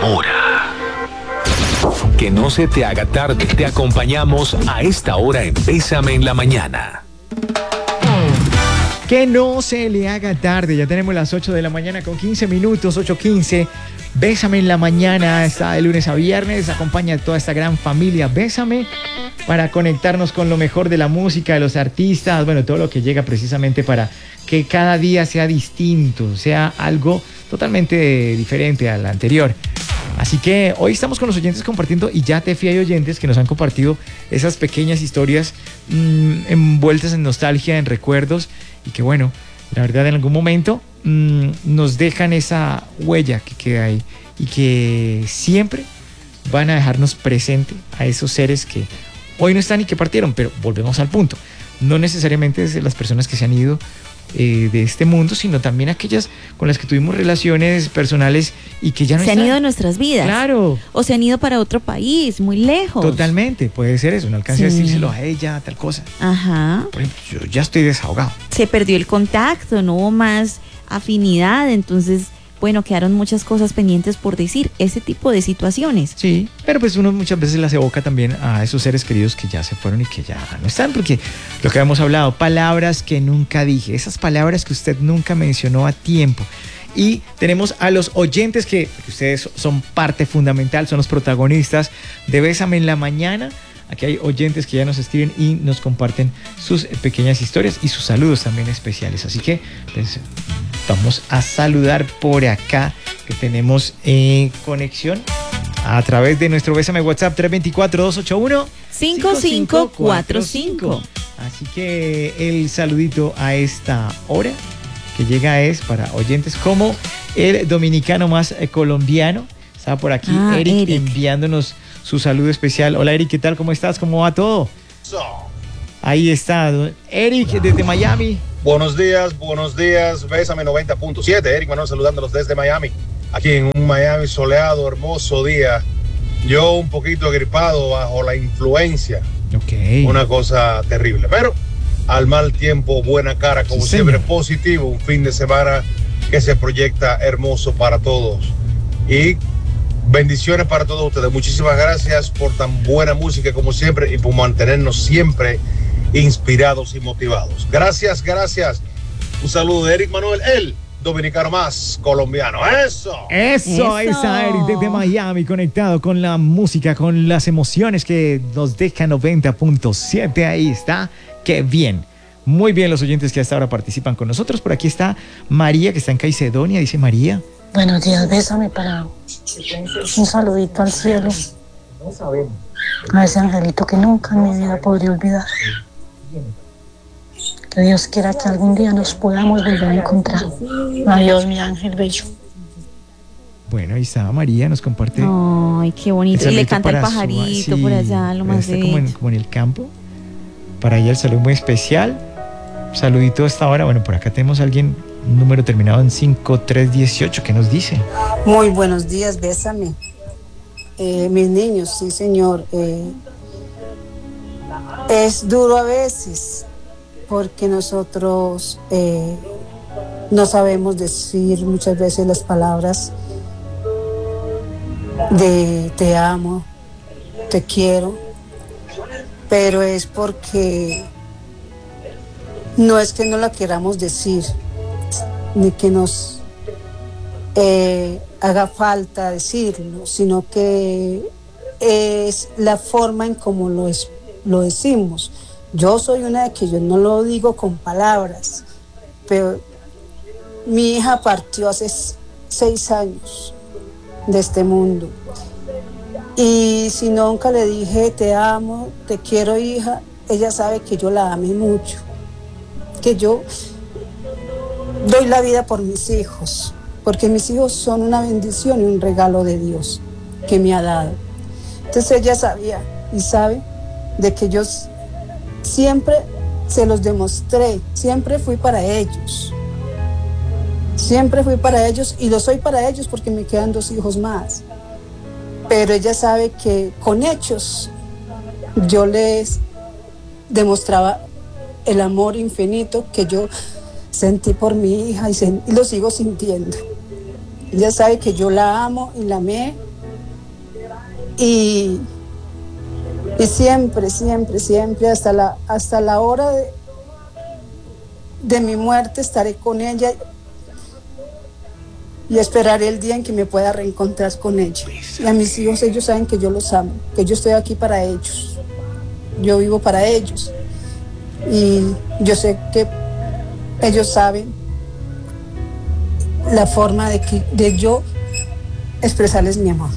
hora. Que no se te haga tarde, te acompañamos a esta hora en Bésame en la Mañana. Que no se le haga tarde, ya tenemos las 8 de la mañana con 15 minutos, 8:15. Bésame en la Mañana, está de lunes a viernes, acompaña a toda esta gran familia Bésame para conectarnos con lo mejor de la música, de los artistas, bueno, todo lo que llega precisamente para que cada día sea distinto, sea algo totalmente diferente al anterior. Así que hoy estamos con los oyentes compartiendo, y ya te hay oyentes que nos han compartido esas pequeñas historias envueltas en nostalgia, en recuerdos, y que bueno, la verdad en algún momento nos dejan esa huella que queda ahí y que siempre van a dejarnos presente a esos seres que hoy no están y que partieron. Pero volvemos al punto, no necesariamente desde las personas que se han ido de este mundo, sino también aquellas con las que tuvimos relaciones personales y que ya no se están. han ido de nuestras vidas. Claro. O se han ido para otro país, muy lejos. Totalmente, puede ser eso, no alcancé a decírselo a ella, tal cosa. Ajá. Por ejemplo, yo ya estoy desahogado. Se perdió el contacto, no hubo más afinidad, entonces, bueno, quedaron muchas cosas pendientes por decir, ese tipo de situaciones. Sí, pero pues uno muchas veces las evoca también a esos seres queridos que ya se fueron y que ya no están, porque lo que habíamos hablado, palabras que nunca dije, esas palabras que usted nunca mencionó a tiempo. Y tenemos a los oyentes que ustedes son parte fundamental, son los protagonistas de Bésame en la Mañana. Aquí hay oyentes que ya nos escriben y nos comparten sus pequeñas historias y sus saludos también especiales. Así que pues, vamos a saludar por acá, que tenemos conexión a través de nuestro Bésame WhatsApp 324-281-5545. Así que el saludito a esta hora que llega es para oyentes como el dominicano más colombiano. Está por aquí Eric enviándonos su saludo especial. Hola Eric, ¿qué tal? ¿Cómo estás? ¿Cómo va todo? Ahí está Eric desde Miami. Buenos días, Bésame 90.7. Eric Manuel saludándolos desde Miami. Aquí en un Miami soleado, hermoso día. Yo un poquito agripado bajo la influencia. Una cosa terrible, pero al mal tiempo, buena cara, como siempre, positivo. Un fin de semana que se proyecta hermoso para todos. Y bendiciones para todos ustedes. Muchísimas gracias por tan buena música como siempre y por mantenernos siempre inspirados y motivados. Gracias. Un saludo de Eric Manuel, el dominicano más colombiano. Eso. Ahí está Eric desde Miami, conectado con la música, con las emociones que nos deja 90.7. Ahí está. Qué bien. Muy bien los oyentes que hasta ahora participan con nosotros. Por aquí está María, que está en Caicedonia. Dice María. Buenos días, Bésame para un saludito al cielo. A ese angelito que nunca en mi vida podría olvidar. Que Dios quiera que algún día nos podamos volver a encontrar. Adiós, mi ángel bello. Bueno, ahí está María, nos comparte. Ay, qué bonito. Y le canta el pajarito por allá, lo más de como en el campo. Para ella el saludo muy especial. Saludito hasta ahora. Bueno, por acá tenemos a alguien, un número terminado en 5318, ¿qué nos dice? Muy buenos días, Bésame. Mis niños, sí señor. Es duro a veces porque nosotros no sabemos decir muchas veces las palabras de te amo, te quiero, pero es porque no es que no la queramos decir, ni que nos haga falta decirlo, sino que es la forma en cómo lo decimos. Yo soy una de que yo no lo digo con palabras, pero mi hija partió hace 6 años de este mundo. Y si nunca le dije te amo, te quiero, hija, ella sabe que yo la amé mucho, que yo doy la vida por mis hijos, porque mis hijos son una bendición y un regalo de Dios que me ha dado. Entonces ella sabía y sabe de que yo siempre se los demostré, siempre fui para ellos. Siempre fui para ellos y lo soy para ellos porque me quedan 2 hijos más. Pero ella sabe que con hechos yo les demostraba el amor infinito que yo sentí por mi hija y lo sigo sintiendo. Ella sabe que yo la amo y la amé Y siempre, siempre, siempre, hasta la hora de mi muerte estaré con ella y esperaré el día en que me pueda reencontrar con ella. Y a mis hijos, ellos saben que yo los amo, que yo estoy aquí para ellos. Yo vivo para ellos. Y yo sé que ellos saben la forma de yo expresarles mi amor.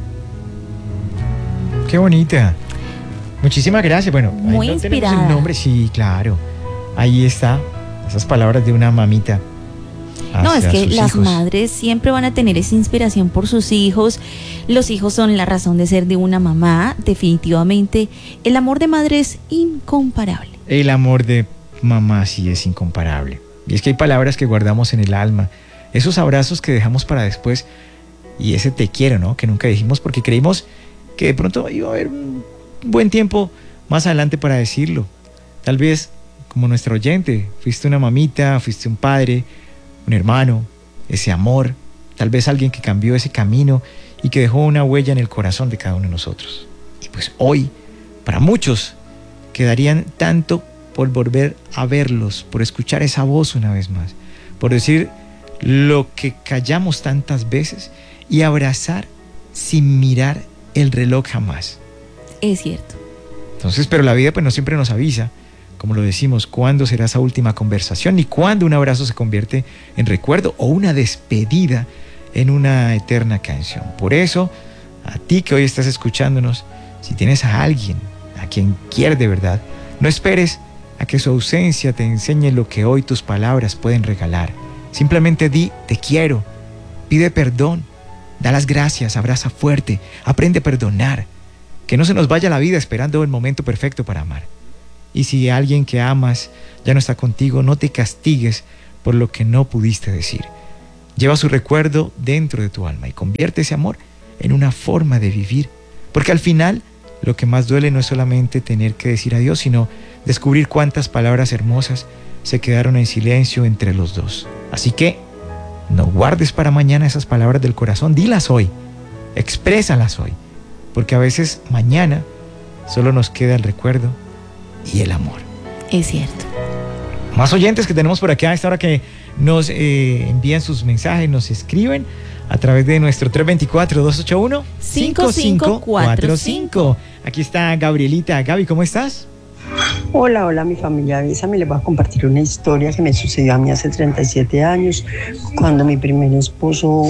Qué bonita. Muchísimas gracias. Bueno, muy ahí no inspirada. tenemos el nombre, sí, claro. Ahí está, esas palabras de una mamita. No, es que las hijos. madres siempre van a tener esa inspiración por sus hijos. Los hijos son la razón de ser de una mamá. Definitivamente, el amor de madre es incomparable. El amor de mamá sí es incomparable. Y es que hay palabras que guardamos en el alma. Esos abrazos que dejamos para después. Y ese te quiero, ¿no? Que nunca dijimos porque creímos que de pronto iba a haber un buen tiempo más adelante para decirlo. Tal vez, como nuestra oyente, fuiste una mamita, fuiste un padre, un hermano, ese amor, tal vez alguien que cambió ese camino y que dejó una huella en el corazón de cada uno de nosotros. Y pues hoy, para muchos, quedarían tanto por volver a verlos, por escuchar esa voz una vez más, por decir lo que callamos tantas veces y abrazar sin mirar el reloj jamás. Es cierto. Entonces, pero la vida pues no siempre nos avisa, como lo decimos, cuándo será esa última conversación y cuándo un abrazo se convierte en recuerdo o una despedida en una eterna canción. Por eso, a ti que hoy estás escuchándonos, si tienes a alguien a quien quieres de verdad, no esperes a que su ausencia te enseñe lo que hoy tus palabras pueden regalar. Simplemente di, te quiero, pide perdón, da las gracias, abraza fuerte, aprende a perdonar. Que no se nos vaya la vida esperando el momento perfecto para amar. Y si alguien que amas ya no está contigo, no te castigues por lo que no pudiste decir. Lleva su recuerdo dentro de tu alma y convierte ese amor en una forma de vivir. Porque al final, lo que más duele no es solamente tener que decir adiós, sino descubrir cuántas palabras hermosas se quedaron en silencio entre los dos. Así que no guardes para mañana esas palabras del corazón, dilas hoy, exprésalas hoy. Porque a veces mañana solo nos queda el recuerdo y el amor. Es cierto. Más oyentes que tenemos por acá a esta hora que nos envían sus mensajes, nos escriben a través de nuestro 324-281-5545. Aquí está Gabrielita. Gaby, ¿cómo estás? Hola, hola mi familia Bésame, les voy a compartir una historia que me sucedió a mí hace 37 años, cuando mi primer esposo,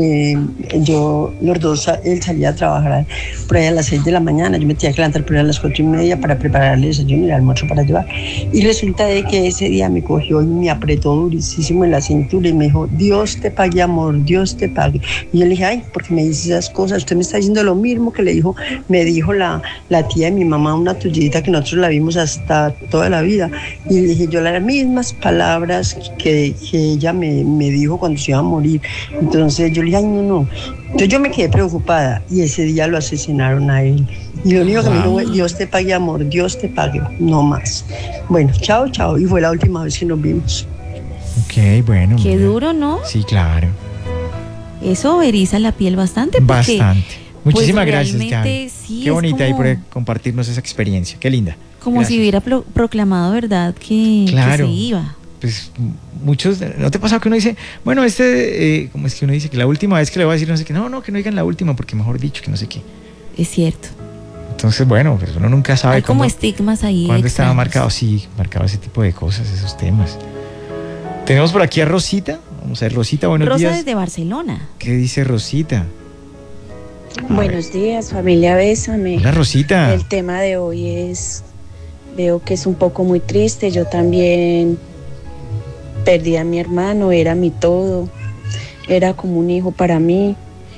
él salía a trabajar por ahí a las 6 de la mañana, yo me tenía que levantar por ahí a las 4:30 para prepararle el desayuno y el almuerzo para llevar, y resulta de que ese día me cogió y me apretó durísimo en la cintura y me dijo, Dios te pague amor, Dios te pague, y yo le dije, ay, ¿por qué me dice esas cosas? Usted me está diciendo lo mismo que me dijo la tía de mi mamá, una tullita que nosotros la vimos hasta toda la vida, y le dije yo las mismas palabras que ella me dijo cuando se iba a morir. Entonces yo le dije, ay, no. Entonces yo me quedé preocupada y ese día lo asesinaron a él, y lo único que me dijo fue, Dios te pague amor, Dios te pague, no más. Bueno, chao, y fue la última vez que nos vimos. Ok, bueno. Qué mira. duro, ¿no? Sí, claro. Eso eriza la piel bastante. Bastante. Muchísimas pues, gracias, Gaby. Sí, qué bonita ahí como, por compartirnos esa experiencia. Qué linda. Como gracias. si hubiera proclamado, ¿verdad? Que se iba. Pues muchos, ¿no te pasa que uno dice, bueno, ¿cómo es que uno dice? Que la última vez que le voy a decir no sé qué, no, que no digan la última, porque mejor dicho, que no sé qué. Es cierto. Entonces, bueno, pues uno nunca sabe hay como estigmas ahí. Cuando estaba marcado, sí, marcado ese tipo de cosas, esos temas. Tenemos por aquí a Rosita. Vamos a ver, Rosita, buenos días. Rosa desde Barcelona. ¿Qué dice Rosita? Buenos días, familia Bésame. Hola, Rosita. El tema de hoy veo que es un poco muy triste. Yo también perdí a mi hermano, era mi todo, era como un hijo para mí.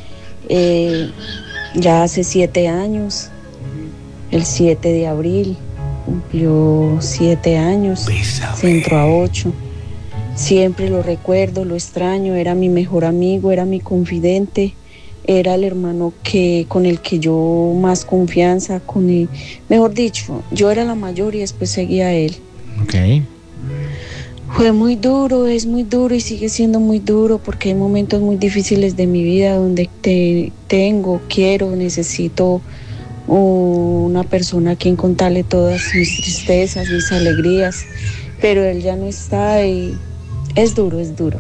Ya hace 7 años, el 7 de abril, cumplió 7 años, se entró a 8. Siempre lo recuerdo, lo extraño, era mi mejor amigo, era mi confidente. Era el hermano con el que yo más confianza, mejor dicho, yo era la mayor y después seguía él. Ok. Fue muy duro, es muy duro y sigue siendo muy duro porque hay momentos muy difíciles de mi vida donde quiero, necesito una persona a quien contarle todas mis tristezas, mis alegrías, pero él ya no está y es duro.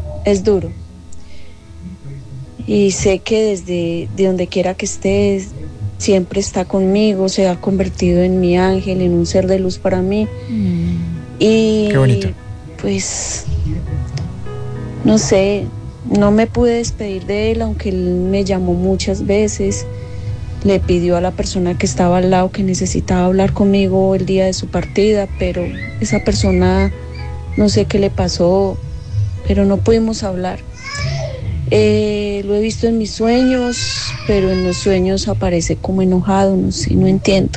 Y sé que desde donde quiera que esté, siempre está conmigo, se ha convertido en mi ángel, en un ser de luz para mí. Y qué bonito. Pues, no sé, no me pude despedir de él, aunque él me llamó muchas veces. Le pidió a la persona que estaba al lado que necesitaba hablar conmigo el día de su partida, pero esa persona, no sé qué le pasó, pero no pudimos hablar. Lo he visto en mis sueños, pero en los sueños aparece como enojado, no sé, no entiendo.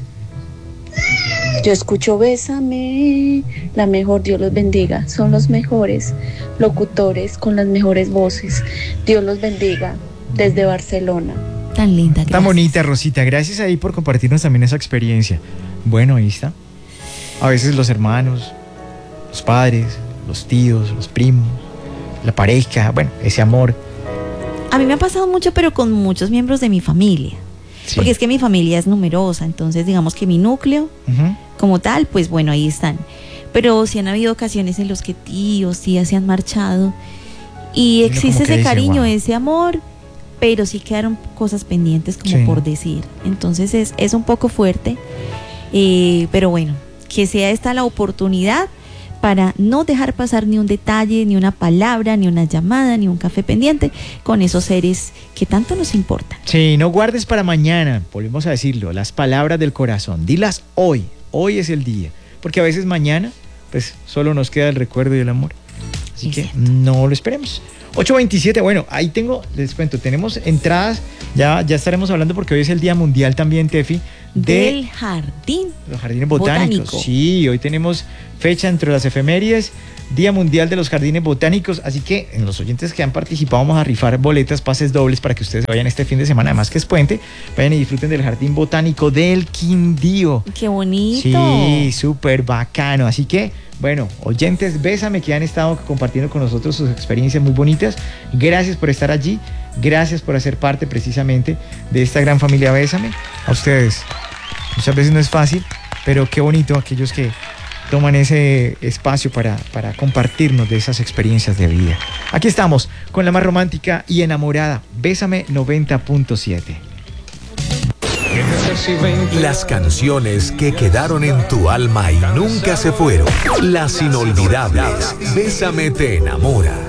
Yo escucho Bésame, la mejor, Dios los bendiga. Son los mejores locutores con las mejores voces. Dios los bendiga desde Barcelona. Tan linda, gracias. Tan bonita, Rosita. Gracias ahí por compartirnos también esa experiencia. Bueno, ahí está. A veces los hermanos, los padres, los tíos, los primos, la pareja, bueno, ese amor. A mí me ha pasado mucho, pero con muchos miembros de mi familia. Sí. Porque es que mi familia es numerosa, entonces digamos que mi núcleo, como tal, pues bueno, ahí están. Pero sí han habido ocasiones en los que tíos, tías se han marchado y existe ese cariño, ese amor, pero sí quedaron cosas pendientes como por decir. Entonces es un poco fuerte, pero bueno, que sea esta la oportunidad para no dejar pasar ni un detalle, ni una palabra, ni una llamada, ni un café pendiente con esos seres que tanto nos importan. Sí, no guardes para mañana, volvemos a decirlo, las palabras del corazón, dilas hoy, hoy es el día, porque a veces mañana, pues solo nos queda el recuerdo y el amor, así que no lo esperemos. 8:27, bueno, ahí les cuento, tenemos entradas, ya estaremos hablando porque hoy es el Día Mundial también, Tefi, del jardín. Los jardines botánicos. Sí, hoy tenemos fecha entre las efemérides, Día Mundial de los Jardines Botánicos, así que en los oyentes que han participado vamos a rifar boletas, pases dobles para que ustedes vayan este fin de semana, además que es puente, vayan y disfruten del Jardín Botánico del Quindío. ¡Qué bonito! Sí, súper bacano, así que bueno, oyentes, Bésame, que han estado compartiendo con nosotros sus experiencias muy bonitas, gracias por estar allí, gracias por hacer parte precisamente de esta gran familia Bésame, a ustedes. Muchas veces no es fácil, pero qué bonito aquellos que toman ese espacio para compartirnos de esas experiencias de vida. Aquí estamos con la más romántica y enamorada, Bésame 90.7. Las canciones que quedaron en tu alma y nunca se fueron. Las inolvidables. Bésame te enamora.